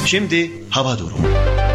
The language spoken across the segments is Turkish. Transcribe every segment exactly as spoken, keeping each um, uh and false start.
Şimdi hava durumu.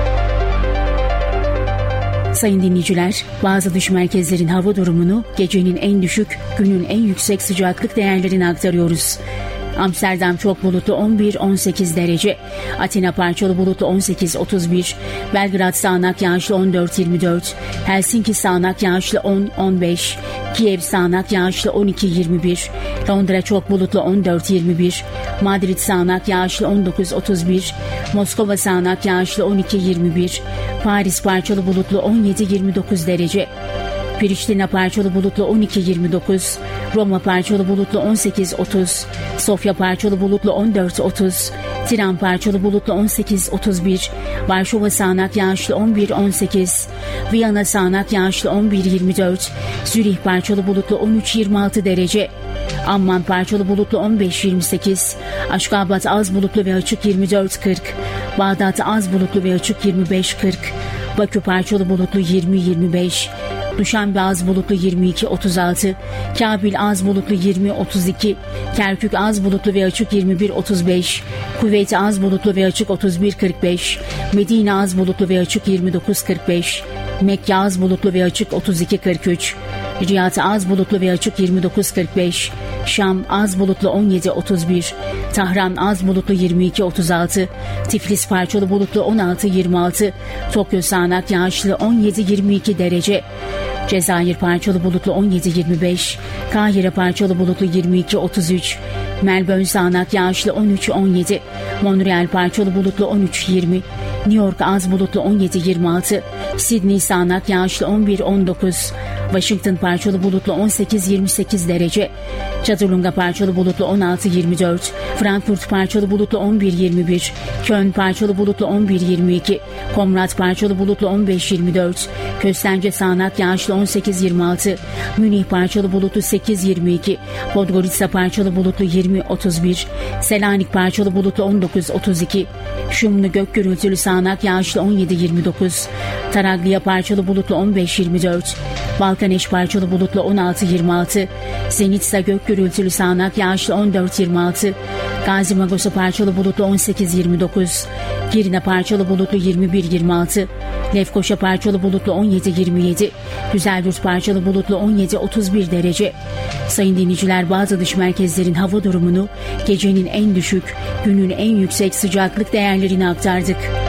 Sayın dinleyiciler, bazı dış merkezlerin hava durumunu gecenin en düşük, günün en yüksek sıcaklık değerlerini aktarıyoruz. Amsterdam çok bulutlu on bir on sekiz derece, Atina parçalı bulutlu on sekiz otuz bir, Belgrad sağanak yağışlı on dört yirmi dört, Helsinki sağanak yağışlı on on beş, Kiev sağanak yağışlı on iki yirmi bir, Londra çok bulutlu on dört yirmi bir, Madrid sağanak yağışlı on dokuz otuz bir, Moskova sağanak yağışlı on iki yirmi bir, Paris parçalı bulutlu on yedi yirmi dokuz derece, Priştina parçalı bulutlu on iki yirmi dokuz, Roma parçalı bulutlu on sekiz otuz, Sofya parçalı bulutlu on dört otuz, Tiran parçalı bulutlu on sekiz otuz bir, Varşova sağanak yağışlı on bir on sekiz, Viyana sağanak yağışlı on bir yirmi dört, Zürih parçalı bulutlu on üç yirmi altı derece, Amman parçalı bulutlu on beş yirmi sekiz, Aşgabat az bulutlu ve açık yirmi dört kırk, Bağdat az bulutlu ve açık yirmi beş kırk, Bakü parçalı bulutlu yirmi yirmi beş, Duşanbe az bulutlu yirmi iki otuz altı, Kabil az bulutlu yirmi otuz iki, Kerkük az bulutlu ve açık yirmi bir otuz beş, Kuveyt az bulutlu ve açık otuz bir kırk beş, Medine az bulutlu ve açık yirmi dokuz kırk beş, Mekke az bulutlu ve açık otuz iki kırk üç, Riyad az bulutlu ve açık yirmi dokuz kırk beş, Şam az bulutlu on yedi otuz bir, Tahran az bulutlu yirmi iki otuz altı, Tiflis parçalı bulutlu on altı yirmi altı, Tokyo sağanak yağışlı on yedi yirmi iki derece, Cezayir parçalı bulutlu on yedi yirmi beş, Kahire parçalı bulutlu yirmi iki otuz üç, Melbourne sağanak yağışlı on üç on yedi, Montreal parçalı bulutlu on üç yirmi, New York az bulutlu on yedi yirmi altı, Sydney sağanak yağışlı on bir on dokuz, Washington parçalı bulutlu on sekiz yirmi sekiz derece, Çadırlunga parçalı bulutlu on altı yirmi dört, Frankfurt parçalı bulutlu on bir yirmi bir, Köln parçalı bulutlu on bir yirmi iki, Komrat parçalı bulutlu on beş yirmi dört, Köstence sağanak yağışlı on sekiz yirmi altı, Münih parçalı bulutlu sekiz yirmi iki, Podgorica parçalı bulutlu yirmi otuz bir, Selanik parçalı bulutlu on dokuz otuz iki, Şumlu gök gürültülü sağanak yağışlı on yedi yirmi dokuz, Taraglia parçalı bulutlu on beş yirmi dört, Balkaneş parçalı bulutlu on altı yirmi altı, Zenitsa gök gürültülü sağanak yağışlı on dört yirmi altı, Gazi Magosa parçalı bulutlu on sekiz yirmi dokuz, Girne parçalı bulutlu yirmi bir yirmi altı, Lefkoşa parçalı bulutlu on yedi yirmi yedi, Güzeldurt parçalı bulutlu on yedi otuz bir derece. Sayın dinleyiciler, bazı dış merkezlerin hava durumunu gecenin en düşük, günün en yüksek sıcaklık değerlerini aktardık.